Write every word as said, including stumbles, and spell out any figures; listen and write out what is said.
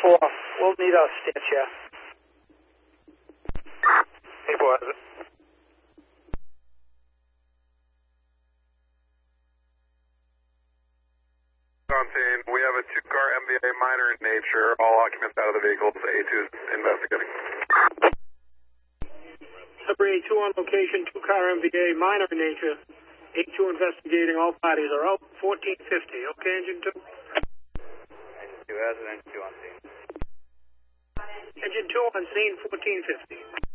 four, we'll need a stitch, yeah. eight four has it. On scene, we have a two-car M V A minor in nature. All occupants out of the vehicles. A two is investigating. Separate A two on location, two-car M V A minor in nature. A two investigating, all parties are out. fourteen fifty, okay, engine two? Engine two has it, engine two on scene. Engine two on scene, fourteen fifty.